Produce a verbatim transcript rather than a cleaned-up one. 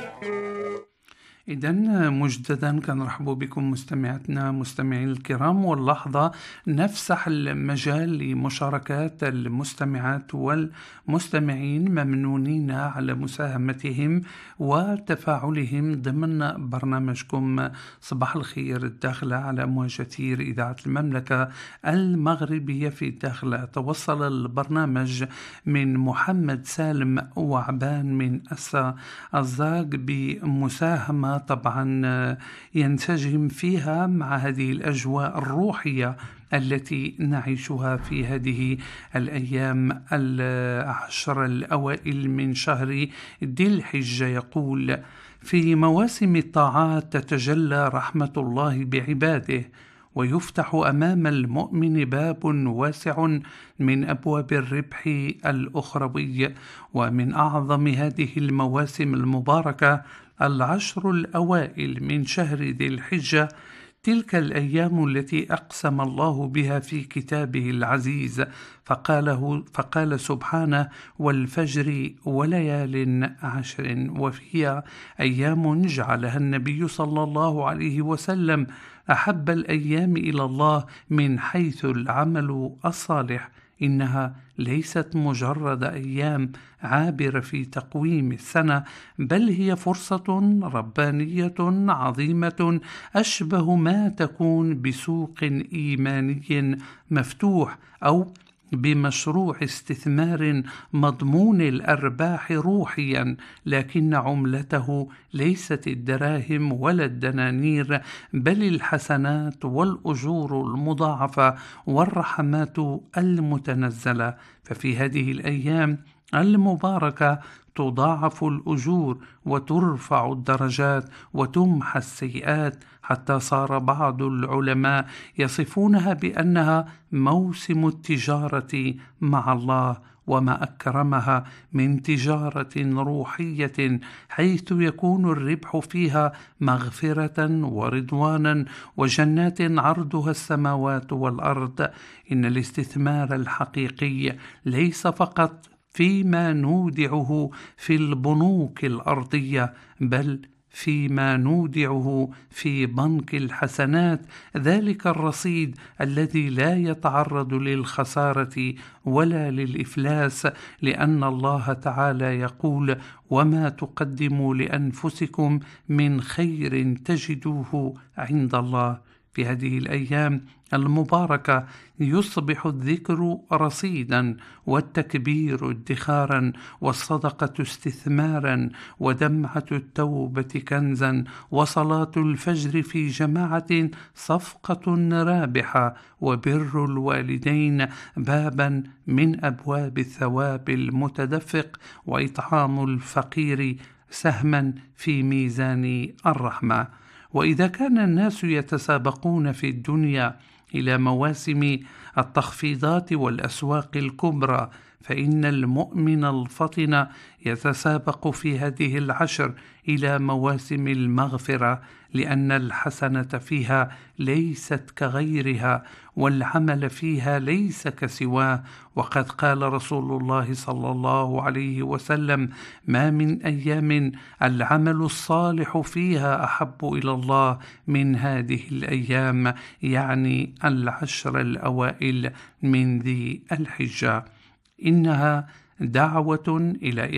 إذن مجددا كنرحب بكم مستمعاتنا مستمعين الكرام، واللحظة نفسح المجال لمشاركات المستمعات والمستمعين، ممنونين على مساهمتهم وتفاعلهم ضمن برنامجكم صباح الخير الداخلة على أمواج أثير إذاعة المملكة المغربية في الداخلة. توصل البرنامج من محمد سالم وعبان من أسا الزاق بمساهمة طبعا ينسجم فيها مع هذه الأجواء الروحية التي نعيشها في هذه الأيام العشر الأوائل من شهر ذي الحجة. يقول: في مواسم الطاعات تتجلى رحمة الله بعباده، ويفتح أمام المؤمن باب واسع من أبواب الربح الأخروي. ومن أعظم هذه المواسم المباركة العشر الأوائل من شهر ذي الحجة، تلك الأيام التي أقسم الله بها في كتابه العزيز، فقاله فقال سبحانه: والفجر وليال عشر. وفيها أيام جعلها النبي صلى الله عليه وسلم أحب الأيام إلى الله من حيث العمل الصالح. إنها ليست مجرد أيام عابرة في تقويم السنة، بل هي فرصة ربانية عظيمة أشبه ما تكون بسوق إيماني مفتوح أو بمشروع استثمار مضمون الأرباح روحيا، لكن عملته ليست الدراهم ولا الدنانير، بل الحسنات والأجور المضاعفة والرحمات المتنزلة. ففي هذه الأيام المباركة تضاعف الأجور وترفع الدرجات وتمحى السيئات، حتى صار بعض العلماء يصفونها بأنها موسم التجارة مع الله. وما أكرمها من تجارة روحية، حيث يكون الربح فيها مغفرة ورضوانا وجنات عرضها السماوات والأرض. إن الاستثمار الحقيقي ليس فقط فيما نودعه في البنوك الأرضية، بل فيما نودعه في بنك الحسنات، ذلك الرصيد الذي لا يتعرض للخسارة ولا للإفلاس، لأن الله تعالى يقول: وما تقدموا لأنفسكم من خير تجدوه عند الله. في هذه الأيام المباركة يصبح الذكر رصيدا، والتكبير ادخارا، والصدقة استثمارا، ودمعة التوبة كنزا، وصلاة الفجر في جماعة صفقة رابحة، وبر الوالدين بابا من أبواب الثواب المتدفق، وإطعام الفقير سهما في ميزان الرحمة. وإذا كان الناس يتسابقون في الدنيا إلى مواسم التخفيضات والأسواق الكبرى، فإن المؤمن الفطن يتسابق في هذه العشر إلى مواسم المغفرة، لأن الحسنة فيها ليست كغيرها، والعمل فيها ليس كسواه. وقد قال رسول الله صلى الله عليه وسلم: ما من أيام العمل الصالح فيها أحب إلى الله من هذه الأيام، يعني العشر الأوائل من ذي الحجة. إنها دعوة إلى